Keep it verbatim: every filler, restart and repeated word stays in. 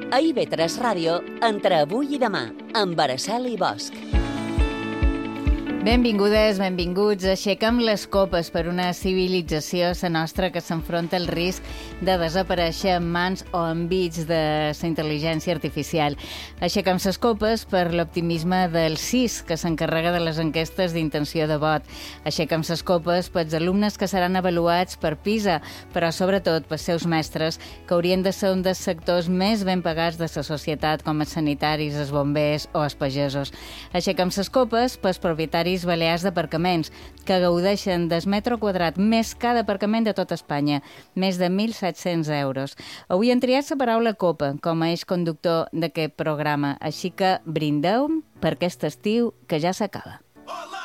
A I V tres Ràdio, entre avui i demà, amb Araceli Bosch. Benvingudes, benvinguts. Aixequem les copes per una civilització, la nostra, que s'enfronta al risc de desaparèixer en mans o enmig de la intel·ligència artificial. Aixequem les copes per l'optimisme del C I S, que s'encarrega de les enquestes d'intenció de vot. Aixequem les copes pels alumnes que seran avaluats per PISA, però sobretot pels seus mestres, que haurien de ser un dels sectors més ben pagats de la societat, com els sanitaris, els bombers o els pagesos. Aixequem les copes pels propietaris balears d'aparcaments, que gaudeixen del metro quadrat més cada aparcament de tot Espanya, més de mil set-cents euros. Avui hem triat la paraula copa com a eix conductor d'aquest programa, així que brindeu per aquest estiu que ja s'acaba.